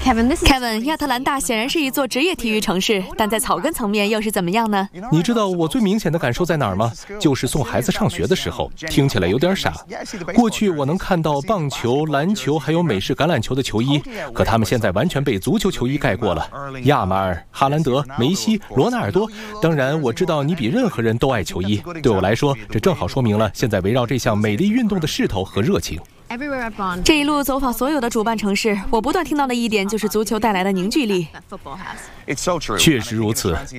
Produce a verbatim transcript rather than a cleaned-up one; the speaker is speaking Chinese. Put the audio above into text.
Kevin， 亚特兰大显然是一座职业体育城市，但在草根层面又是怎么样呢？ 你知道我最明显的感受在哪儿吗？就是送孩子上学的时候，听起来有点傻。过去我能看到棒球、篮球还有美式橄榄球的球衣，可他们现在完全被足球球衣盖过了。亚马尔、哈兰德、梅西、罗纳尔多，当然我知道你比任何人都爱球衣。对我来说，这正好说明了现在围绕这项美丽运动的势头和热情。 这一路走访所有的主办城市，我不断听到的一点就是足球带来的凝聚力。 确实如此，